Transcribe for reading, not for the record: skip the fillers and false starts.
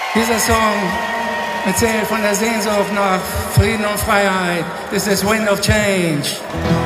Dieser Song erzählt von der Sehnsucht nach Frieden und Freiheit. This is Wind of Change.